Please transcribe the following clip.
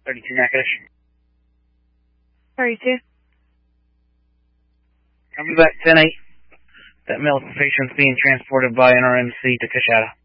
32 Natchitoches. 32. Copy that, 10-8. That male patient's being transported by NRMC to Coshada.